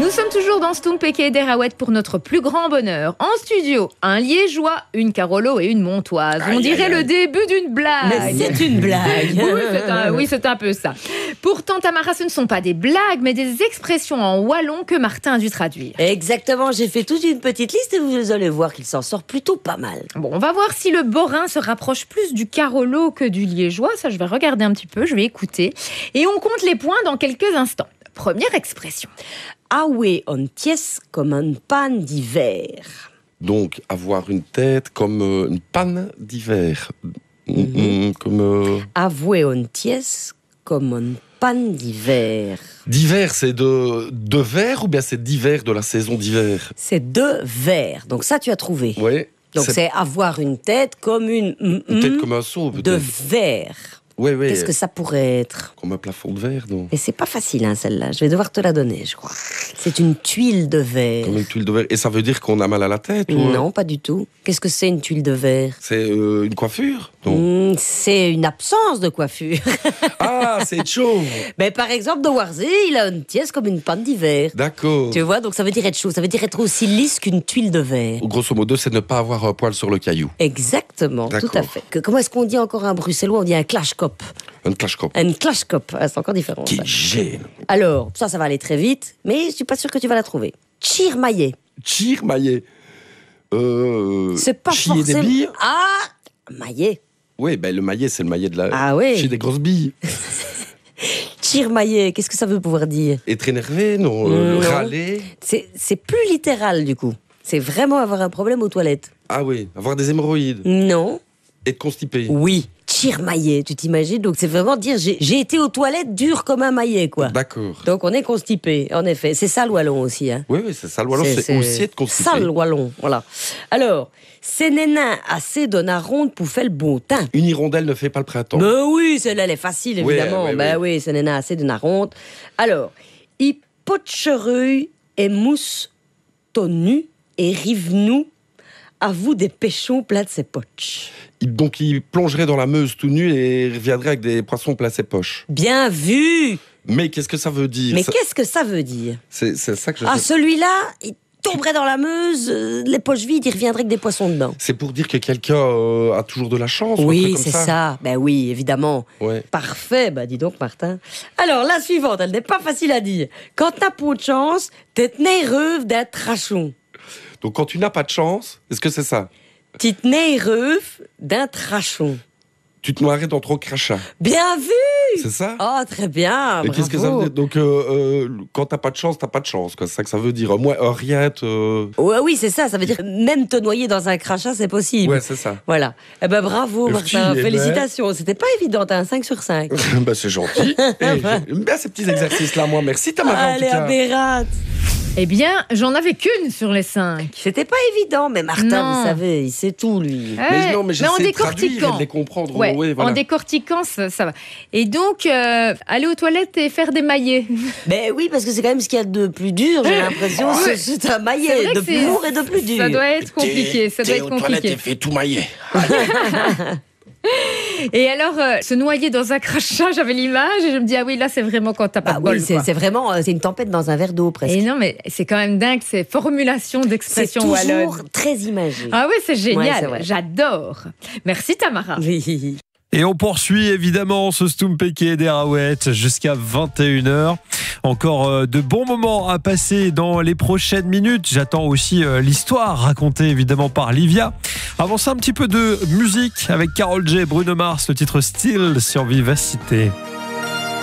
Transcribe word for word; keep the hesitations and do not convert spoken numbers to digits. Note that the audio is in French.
Nous sommes toujours dans Stoump et Derawet pour notre plus grand bonheur. En studio, un liégeois, une Carolo et une montoise. On dirait le début d'une blague. Mais c'est une blague. Oui, c'est un, oui, c'est un peu ça. Pourtant, Tamara, ce ne sont pas des blagues, mais des expressions en wallon que Martin a dû traduire. Exactement, j'ai fait toute une petite liste et vous allez voir qu'il s'en sort plutôt pas mal. Bon, on va voir si le borin se rapproche plus du Carolo que du liégeois. Ça, je vais regarder un petit peu, je vais écouter. Et on compte les points dans quelques instants. Première expression. Aoué on tiès comme un panne d'hiver. Donc, avoir une tête comme euh, une panne d'hiver. Mm-hmm. Comme... Euh... Avoué on tiès comme un panne d'hiver. D'hiver, c'est de, de verre ou bien c'est d'hiver, de la saison d'hiver? C'est de verre. Donc ça, tu as trouvé. Oui. Donc c'est, c'est avoir une tête comme une... Une tête comme un seau, peut-être. De verre. Oui, oui. Qu'est-ce que ça pourrait être? Comme un plafond de verre, donc. Et c'est pas facile, hein, celle-là. Je vais devoir te la donner, je crois. C'est une tuile de verre. Comme une tuile de verre. Et ça veut dire qu'on a mal à la tête ou... Non, pas du tout. Qu'est-ce que c'est une tuile de verre? C'est euh, une coiffure, donc. Mmh, c'est une absence de coiffure. Ah, c'est chaud. Mais par exemple, de Warzy, il a une tièce comme une panne d'hiver. D'accord. Tu vois, donc ça veut dire être chaud. Ça veut dire être aussi lisse qu'une tuile de verre. Grosso modo, c'est ne pas avoir un poil sur le caillou. Exactement, D'accord. tout à fait. Que, comment est-ce qu'on dit encore un bruxellois? On dit un clash-cop. Un clash-cop. Un clash-cop, ah, c'est encore différent. Qui ça. gêne. Alors, ça, ça va aller très vite, mais je suis pas sûre que tu vas la trouver. Tchirmaillé. Tchirmaillé. Euh... C'est pas chier forcément... des billes. Ah, maillet. Oui, ben le maillet, c'est le maillet de la... Ah oui. Chier des grosses billes. Tchirmaillé, qu'est-ce que ça veut pouvoir dire? Être énervé, non, euh, Non. Râler. C'est, c'est plus littéral, du coup. C'est vraiment avoir un problème aux toilettes. Ah oui, avoir des hémorroïdes. Non. Être constipé. Oui. Tchirmaillé, tu t'imagines? Donc c'est vraiment dire j'ai, j'ai été aux toilettes dur comme un maillet, quoi. D'accord. Donc on est constipé, en effet. C'est ça le wallon aussi, hein. Oui, oui, c'est ça. Alors, c'est, c'est aussi être constipé. Ça le wallon, voilà. Alors, c'est nénin assez de ronde pour faire le bon teint. Une hirondelle ne fait pas le printemps. Ben oui, celle-là, elle est facile, évidemment. Ouais, ouais, ben ouais. oui, c'est nénin assez de ronde. Alors, il potchereuil et mousse tonu et rive-nous à vous des pêchons plats de ses poches. Il- Donc, il plongerait dans la Meuse tout nu et reviendrait avec des poissons plein ses poches. Bien vu! Mais qu'est-ce que ça veut dire? Mais Ça- qu'est-ce que ça veut dire? c'est, c'est ça que je Ah, sais. celui-là, il tomberait dans la Meuse, euh, les poches vides, il reviendrait avec des poissons dedans. C'est pour dire que quelqu'un euh, a toujours de la chance ou un Oui, truc comme c'est ça. ça. Ben oui, évidemment. Ouais. Parfait, bah dis donc Martin. Alors la suivante, elle n'est pas facile à dire. Quand t'as pas de chance, t'es nerveux d'un trachon. Donc, quand tu n'as pas de chance, est-ce que c'est ça? T'es nerveux d'un trachon. Tu te noirais dans trop crachat. Bien vu! C'est ça? Oh, très bien, Et qu'est-ce que ça veut dire? Donc, euh, euh, quand t'as pas de chance, t'as pas de chance. Quoi. C'est ça que ça veut dire. Moi, euh, rien te... Ouais, oui, c'est ça, ça veut dire même te noyer dans un crachat, c'est possible. Ouais, c'est ça. Voilà. Eh ben bravo Merci, Martin, eh ben. félicitations. C'était pas évident, t'as un cinq sur cinq. bah, c'est gentil. Et j'aime bien ces petits exercices-là, moi. Merci, Tamara, en Allez, tout cas. aberrate. Eh bien, j'en avais qu'une sur les cinq. C'était pas évident, mais Martin, Non. vous savez, il sait tout, lui. Mais non, mais j'essaie en de traduire et décortiquant. de les comprendre. Ouais, Ouais, voilà. En décortiquant, ça, ça va. Et donc, euh, aller aux toilettes et faire des maillets. Ben oui, parce que c'est quand même ce qu'il y a de plus dur, j'ai l'impression. Ouais. C'est, c'est un C'est maillet vrai de que plus c'est- lourd et de plus dur. Ça doit être compliqué. Ça doit être compliqué. fait tout mailler. Et alors, euh, se noyer dans un crachat, j'avais l'image et je me dis, ah oui, là, c'est vraiment quand t'as pas Ah de bol. oui, c'est, quoi. c'est vraiment euh, c'est une tempête dans un verre d'eau, presque. Et non, mais c'est quand même dingue, ces formulations C'est d'expressions toujours wallonnes. très imagé. Ah oui, c'est Ouais, génial. c'est vrai. J'adore. Merci, Tamara. Oui. Et on poursuit évidemment ce Stoump et Derawet jusqu'à vingt et une heures. Encore euh, de bons moments à passer dans les prochaines minutes. J'attends aussi euh, l'histoire racontée évidemment par Livia. Avant ça, un petit peu de musique avec Karol J, Bruno Mars, le titre Still sur Vivacité.